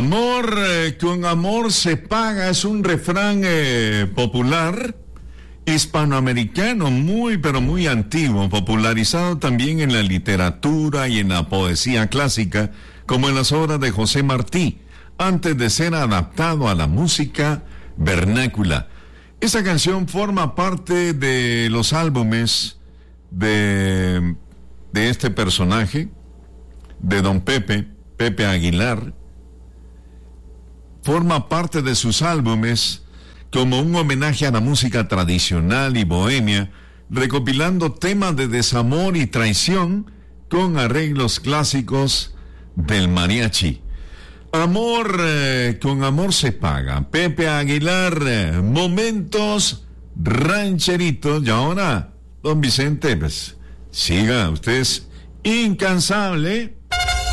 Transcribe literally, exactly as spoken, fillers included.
Amor eh, con amor se paga es un refrán eh, popular hispanoamericano muy pero muy antiguo, popularizado también en la literatura y en la poesía clásica, como en las obras de José Martí, antes de ser adaptado a la música vernácula. Esta canción forma parte de los álbumes de, de este personaje, de Don Pepe, Pepe Aguilar. Forma parte de sus álbumes como un homenaje a la música tradicional y bohemia, recopilando temas de desamor y traición con arreglos clásicos del mariachi. Amor eh, con amor se paga. Pepe Aguilar, eh, momentos rancheritos. Y ahora, don Vicente, pues siga, usted es incansable.